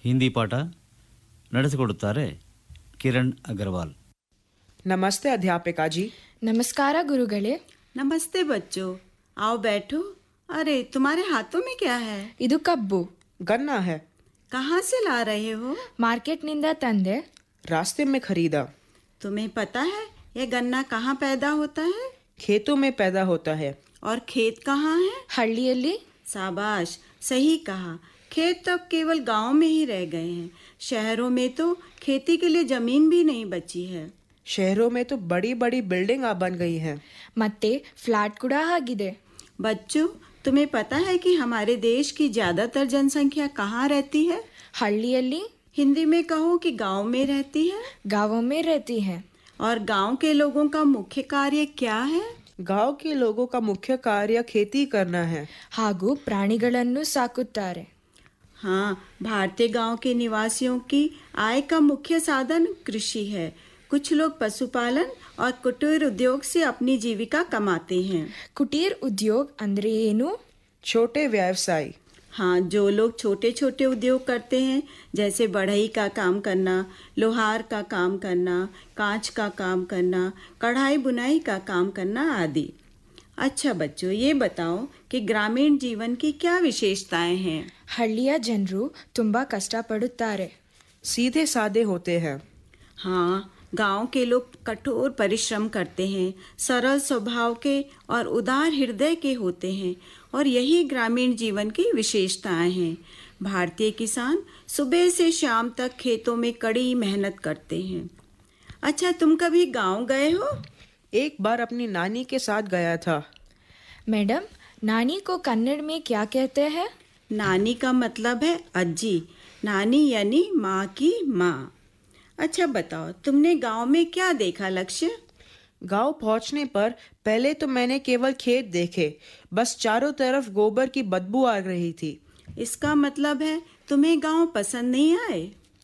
ಹಿಂದಿ ಪಾಠ ನಡೆಸಿಕೊಡುತ್ತಾರೆ ಕಿರಣ್ ಅಗರ್ವಾಲ್. नमस्ते अध्यापिका जी. नमस्कार गुरुगले. नमस्ते बच्चों, आओ बैठो. अरे तुम्हारे हाथों में क्या है? ಇದು ಕಬ್ಬು. गन्ना है. कहाँ से ला रहे हो? मार्केट निंदा तंदे. रास्ते में खरीदा. तुम्हें पता है यह गन्ना कहाँ पैदा होता है? खेतों में पैदा होता है. और खेत कहाँ है? ಹಳ್ಳಿಯಲ್ಲಿ. शाबाश, सही कहा. खेत तो अब केवल गांव में ही रह गए हैं. शहरों में तो खेती के लिए जमीन भी नहीं बची है. शहरों में तो बड़ी बड़ी बिल्डिंग बन गई हैं. ಮತ್ತೆ ಫ್ಲಾಟ್ ಕೂಡ ಆಗಿದೆ. बच्चों, तुम्हें पता है कि हमारे देश की ज्यादातर जनसंख्या कहाँ रहती है? ಹಳ್ಳಿಯಲ್ಲಿ. हिंदी में कहो कि गांव में रहती है. गांवों में रहती है. और गांव के लोगों का मुख्य कार्य क्या है? गांव के लोगों का मुख्य कार्य खेती करना है. ಹಾಗೂ ಪ್ರಾಣಿಗಳನ್ನು ಸಾಕುತ್ತಾರೆ. हाँ, भारतीय गांव के निवासियों की आय का मुख्य साधन कृषि है. कुछ लोग पशुपालन और कुटीर उद्योग से अपनी जीविका कमाते हैं. ಕುಟೀರ್ ಉದ್ಯೋಗ್ ಅಂದ್ರೆ ಏನು? छोटे व्यवसाय. हाँ, जो लोग छोटे छोटे उद्योग करते हैं, जैसे बढ़ई का काम करना, लोहार का काम करना, कांच का काम करना, कढ़ाई बुनाई का काम करना आदि. अच्छा बच्चों, ये बताओ कि ग्रामीण जीवन की क्या विशेषताएं हैं? ಹಳ್ಳಿಯ ಜನರು ತುಂಬಾ ಕಷ್ಟಪಡುತ್ತಾರೆ. सीधे सादे होते हैं. हाँ, गांव के लोग कठोर परिश्रम करते हैं, सरल स्वभाव के और उदार हृदय के होते हैं, और यही ग्रामीण जीवन की विशेषताएं हैं. भारतीय किसान सुबह से शाम तक खेतों में कड़ी मेहनत करते हैं. अच्छा, तुम कभी गांव गए हो? एक बार अपनी नानी के साथ गया था. मैडम, नानी को कन्नड़ में क्या कहते हैं? नानी का मतलब है अज्जी. नानी यानी माँ की माँ. अच्छा बताओ, तुमने गांव में क्या देखा लक्ष्य? गांव पहुंचने पर पहले तो मैंने केवल खेत देखे. बस चारों तरफ गोबर की बदबू आ रही थी. इसका मतलब है तुम्हें गांव पसंद नहीं आए?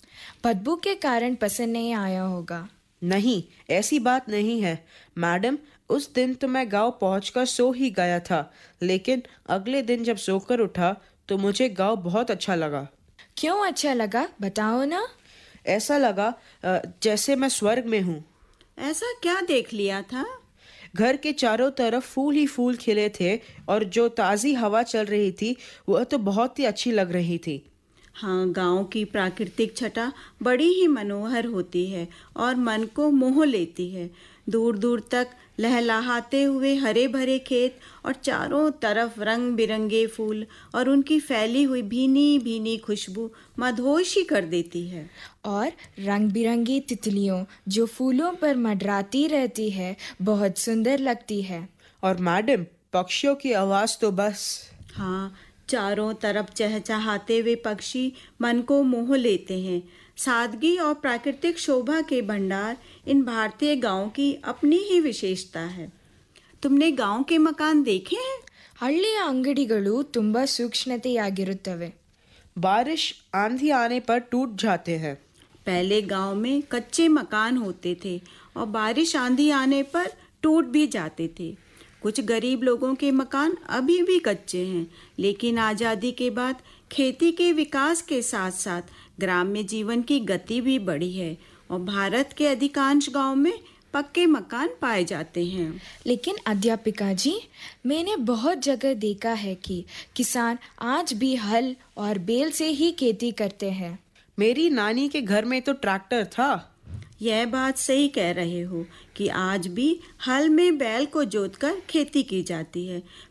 बदबू के कारण पसंद नहीं आया होगा. नहीं, ऐसी बात नहीं है मैडम. उस दिन तो मैं गांव पहुंचकर सो ही गया था, लेकिन अगले दिन जब सोकर उठा तो मुझे गांव बहुत अच्छा लगा. क्यों अच्छा लगा, बताओ ना. ऐसा लगा जैसे मैं स्वर्ग में हूँ. ऐसा क्या देख लिया था? घर के चारों तरफ फूल ही फूल खिले थे और जो ताज़ी हवा चल रही थी वह तो बहुत ही अच्छी लग रही थी. हाँ, गांव की प्राकृतिक छटा बड़ी ही मनोहर होती है और मन को मोह लेती है. दूर दूर तक लहलहाते हुए हरे भरे खेत और चारों तरफ रंग बिरंगे फूल और उनकी फैली हुई भीनी भीनी खुशबू मदहोश ही कर देती है. और रंग बिरंगी तितलियों जो फूलों पर मंडराती रहती है बहुत सुंदर लगती है. और मैडम, पक्षियों की आवाज़ तो बस. हाँ, चारों तरफ चहचहाते हुए पक्षी मन को मोह लेते हैं. सादगी और प्राकृतिक शोभा के भंडार इन भारतीय गांव की अपनी ही विशेषता है. तुमने गांव के मकान देखे हैं? ಹಳ್ಳಿಯ ಅಂಗಡಿಗಳು ತುಂಬಾ ಸೂಕ್ಷ್ಮತೆಯಾಗಿರುತ್ತವೆ. बारिश आंधी आने पर टूट जाते हैं. पहले गांव में कच्चे मकान होते थे और बारिश आंधी आने पर टूट भी जाते थे. कुछ गरीब लोगों के मकान अभी भी कच्चे हैं, लेकिन आज़ादी के बाद खेती के विकास के साथ साथ ग्राम्य जीवन की गति भी बढ़ी है और भारत के अधिकांश गांव में पक्के मकान पाए जाते हैं. लेकिन अध्यापिका जी, मैंने बहुत जगह देखा है कि किसान आज भी हल और बैल से ही खेती करते हैं. मेरी नानी के घर में तो ट्रैक्टर था. यह बात सही कह रहे हो कि आज भी हल में बैल को जोतकर खेती की जाती है,